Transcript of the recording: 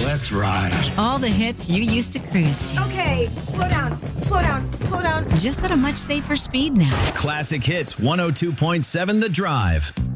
Let's ride. All the hits you used to cruise to. Okay, slow down. Just at a much safer speed now. Classic Hits 102.7 The Drive.